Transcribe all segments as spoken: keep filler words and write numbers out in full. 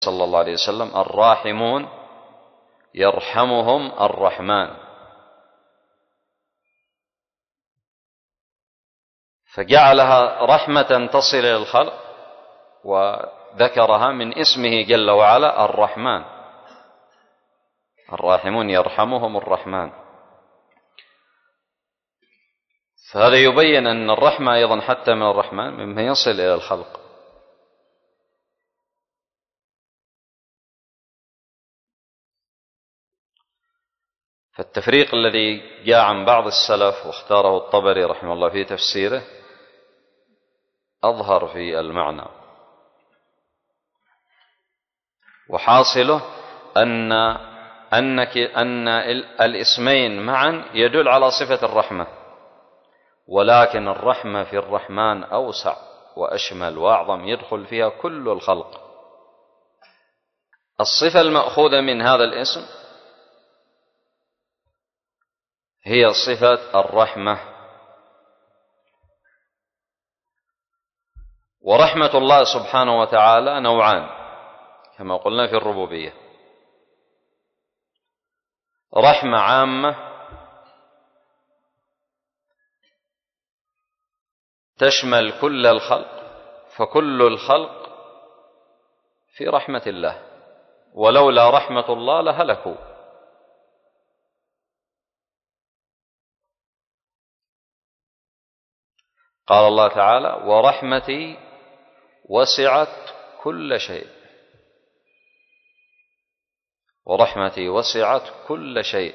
صلى الله عليه وسلم: الراحمون يرحمهم الرحمن. فجعلها رحمة تصل إلى الخلق، وذكرها من اسمه جل وعلا الرحمن: الراحمون يرحمهم الرحمن. فهذا يبين أن الرحمة أيضا حتى من الرحمن مما يصل إلى الخلق. فالتفريق الذي جاء عن بعض السلف واختاره الطبري رحمه الله في تفسيره أظهر في المعنى، وحاصله أن أنك أن الاسمين معا يدل على صفة الرحمة، ولكن الرحمة في الرحمن أوسع وأشمل وأعظم، يدخل فيها كل الخلق. الصفة المأخوذة من هذا الاسم هي صفة الرحمة. ورحمة الله سبحانه وتعالى نوعان كما قلنا في الربوبية: رحمة عامة تشمل كل الخلق، فكل الخلق في رحمة الله، ولولا رحمة الله لهلكوا. قال الله تعالى: ورحمتي وسعت كل شيء. ورحمتي وسعت كل شيء.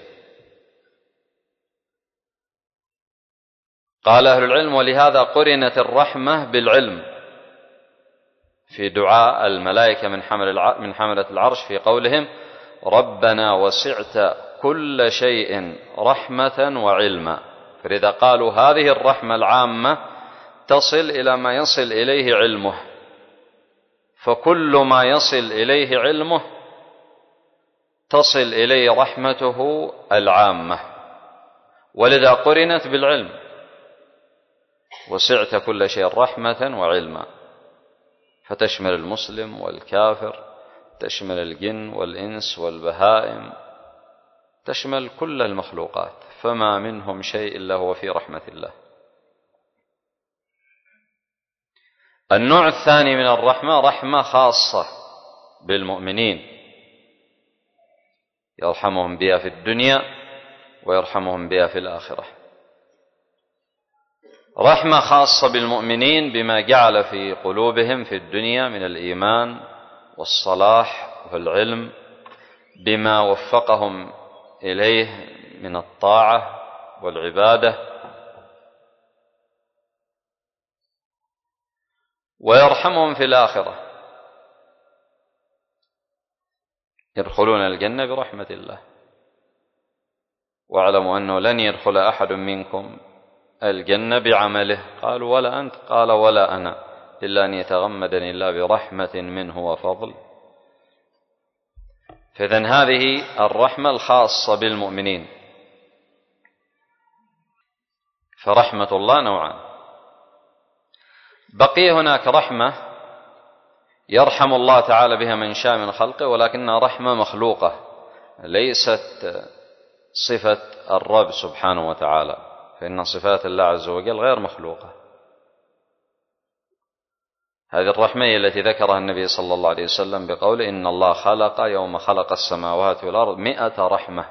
قال أهل العلم: ولهذا قرنت الرحمة بالعلم في دعاء الملائكة من حمل من حملة العرش في قولهم: ربنا وسعت كل شيء رحمة وعلما. فإذا قالوا هذه الرحمة العامة تصل إلى ما يصل إليه علمه، فكل ما يصل إليه علمه تصل إليه رحمته العامة، ولذا قرنت بالعلم: وسعت كل شيء رحمة وعلما، فتشمل المسلم والكافر، تشمل الجن والإنس والبهائم، تشمل كل المخلوقات، فما منهم شيء إلا هو في رحمة الله. النوع الثاني من الرحمة رحمة خاصة بالمؤمنين، يرحمهم بها في الدنيا ويرحمهم بها في الآخرة. رحمة خاصة بالمؤمنين بما جعل في قلوبهم في الدنيا من الإيمان والصلاح والعلم، بما وفقهم إليه من الطاعة والعبادة. ويرحمهم في الآخرة، يدخلون الجنة برحمة الله. واعلموا أنه لن يدخل أحد منكم الجنة بعمله. قالوا: ولا أنت؟ قال: ولا أنا، إلا أن يتغمدني الله برحمة منه وفضل. فإذن هذه الرحمة الخاصة بالمؤمنين. فرحمة الله نوعان. بقي هناك رحمة يرحم الله تعالى بها من شاء من خلقه، ولكنها رحمة مخلوقة، ليست صفة الرب سبحانه وتعالى، فإن صفات الله عز وجل غير مخلوقة. هذه الرحمة هي التي ذكرها النبي صلى الله عليه وسلم بقوله: إن الله خلق يوم خلق السماوات والأرض مئة رحمة.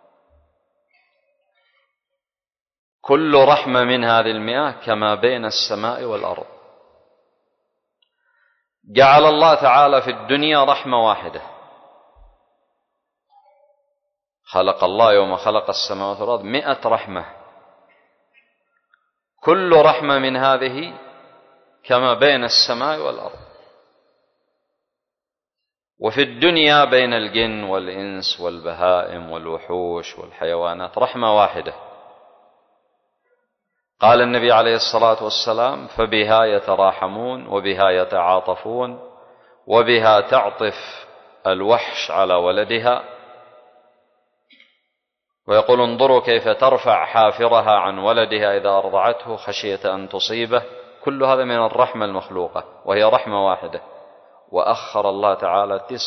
كل رحمة من هذه المئة كما بين السماء والأرض. جعل الله تعالى في الدنيا رحمة واحدة، خلق الله يوم خلق السماوات والأرض مئة رحمة، كل رحمة من هذه كما بين السماء والأرض. وفي الدنيا بين الجن والإنس والبهائم والوحوش والحيوانات رحمة واحدة. قال النبي عليه الصلاة والسلام: فبها يتراحمون وبها يتعاطفون وبها تعطف الوحش على ولدها. ويقول: انظروا كيف ترفع حافرها عن ولدها إذا أرضعته خشية أن تصيبه. كل هذا من الرحمة المخلوقة، وهي رحمة واحدة. وأخر الله تعالى